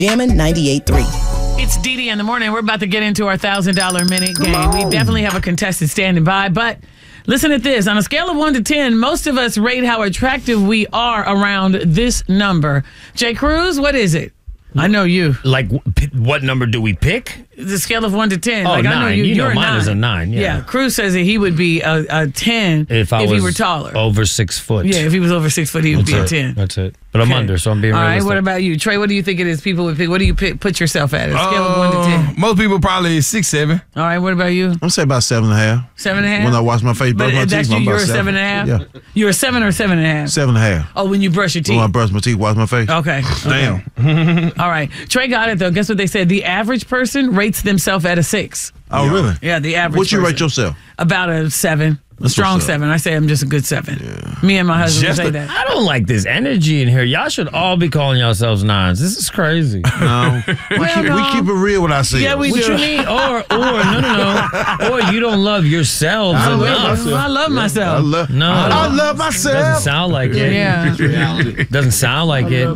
Jammin' 98.3. It's Dee Dee in the morning. We're about to get into our $1,000 minute game. We definitely have a contestant standing by, but listen to this. On a scale of 1 to 10, most of us rate how attractive we are around this number. Jay Cruz, what is it? I know you. Like, what number do we pick? The scale of 1 to 10. Oh, like, 9. I know You're mine 9. is a 9. Yeah. Cruz says that he would be a 10 if he were taller. Over 6 foot. Yeah, if he was over 6 foot, he would be a 10. That's it. But I'm under, so I'm being All realistic. right, what about you? Trey, what do you think it is people would pick? What do you put yourself at? A scale of 1 to 10. Most people probably 6, 7. All right, what about you? I'm say about 7.5. 7.5? When I wash my face, brush my that's teeth, I'm you're about a 7.5? Yeah. You're a 7 or 7.5? 7.5. Oh, when you brush your teeth. When I brush my teeth, wash my face. Okay. Damn. All right. Trey got it, though. Guess what they said? The average person rates themselves at a 6. Oh, really? Yeah, the average What you person. rate yourself? About a 7. That's Strong what's up. 7. I say I'm just a good 7. Me and my husband Just say that. I don't like this energy in here. Y'all should all be calling yourselves 9s. This is crazy. No. we keep it real with ourselves. Yeah, we What do. you mean? Or no. Or you don't love yourselves I enough. love myself. I love Doesn't myself. sound like it. Yeah. Doesn't sound like it.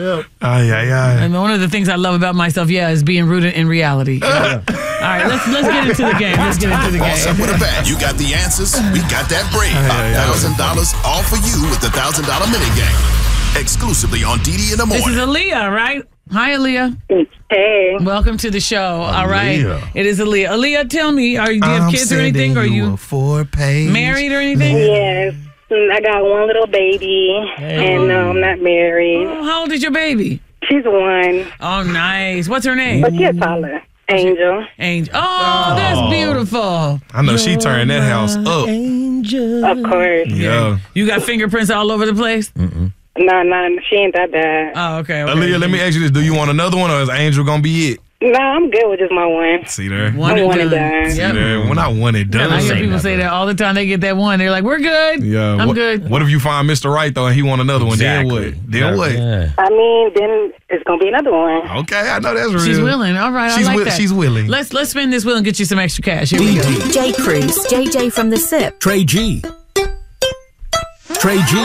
And one of the things I love about myself, is being rooted in reality. All right, let's get into the game. Boss up with a bag. You got the answers. We got that bread. $1,000 all for you with the $1,000 minute game. Exclusively on Dee Dee in the This morning. is Aaliyah, right? Hi, Aaliyah. Hey. Welcome to the show. All right. Aaliyah. It is Aaliyah. Aaliyah, tell me, do you have kids or anything? Are you married or anything? Yes. I got one little baby, and I'm not married. Oh, how old is your baby? She's 1, Oh, nice. What's her name? but she's taller. Angel. Angel. Oh, that's beautiful. I know she turned that house up. Of course. Yeah. You got fingerprints all over the place? No, she ain't that bad. Oh, okay. Aaliyah, let me ask you this. Do you want another one or is Angel going to be it? No, I'm good with just my one. See there? One I want and it done. done. See Yep. there? When I want it done. I hear people say that all the time. They get that one. They're like, we're good. Yeah. I'm what, good. What if you find Mr. Right, though, and he want another one? Then what? Then what? Yeah. I mean, then it's going to be another one. Okay, I know that's real. She's willing. All right, She's I like that. She's willing. Let's spin this wheel and get you some extra cash. Here we go. Jay Cruz. JJ from the SIP. Trey G. Trey G.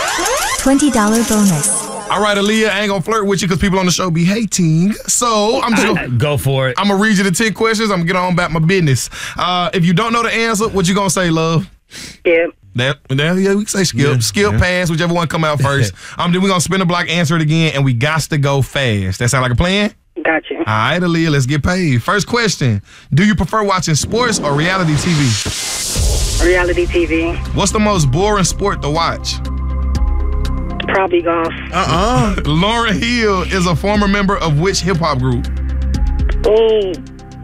$20 bonus. All right, Aaliyah, I ain't going to flirt with you because people on the show be hating. So I'm just going to... Go for it. I'm going to read you the 10 questions. I'm going to get on back my business. If you don't know the answer, what you going to say, love? Yep. Yeah, we can say skip. Pass, whichever one come out first. Then we're going to spin the block, answer it again, and we got to go fast. That sound like a plan? Gotcha. All right, Aaliyah, let's get paid. First question. Do you prefer watching sports or reality TV? Reality TV. What's the most boring sport to watch? Probably golf. Lauryn Hill is a former member of which hip-hop group? Ooh.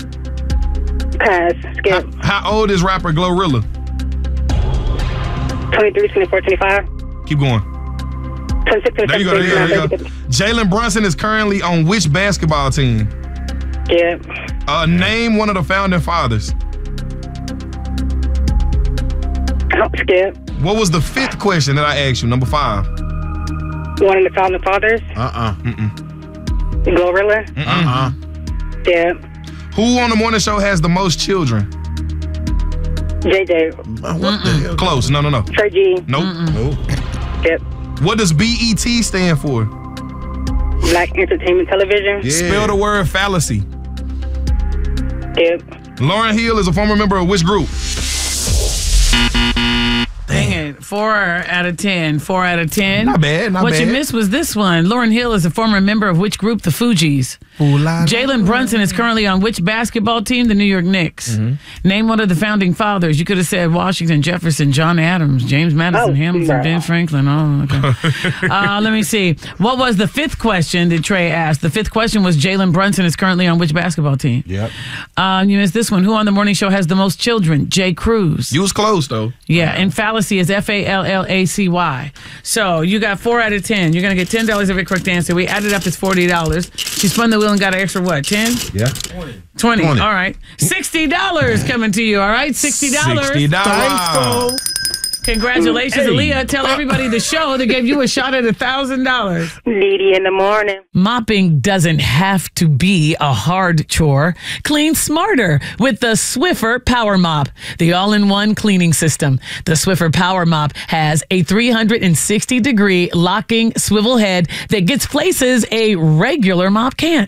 Pass. Skip. How old is rapper Glorilla? 23, 24, 25. Keep going. 26, 27, There you go. 29, 30. Jalen Brunson is currently on which basketball team? Yep. Name one of the founding fathers. Skip. What was the 5th question that I asked you? Number 5. One of the founding fathers. Glorilla. Yep. Who on the morning show has the most children? JJ. What the hell? Close. No. Trey G. Nope. Yep. What does BET stand for? Black Entertainment Television. Yeah. Spell the word fallacy. Yep. Lauryn Hill is a former member of which group? Dang it. 4 out of 10. 4 out of 10. Not bad. What you missed was this one. Lauryn Hill is a former member of which group? The Fugees. Jalen Brunson is currently on which basketball team? The New York Knicks. Name one of the founding fathers. You could have said Washington, Jefferson, John Adams, James Madison, Hamilton, Ben Franklin. Oh, okay. Let me see. What was the 5th question that Trey asked? The 5th question was Jalen Brunson is currently on which basketball team? Yep. You missed this one. Who on the morning show has the most children? Jay Cruz. You was close, though. Yeah, and fallacy is Fallacy. So you got 4 out of 10. You're going to get $10 every correct answer. We added up, it's $40. She spun the wheel and got an extra what, 10? Yeah. 20. All right. $60 coming to you, all right? $60. $60. Congratulations, Aaliyah. Tell everybody the show that gave you a shot at $1,000. Dee in the morning. Mopping doesn't have to be a hard chore. Clean smarter with the Swiffer Power Mop, the all-in-one cleaning system. The Swiffer Power Mop has a 360-degree locking swivel head that gets places a regular mop can't.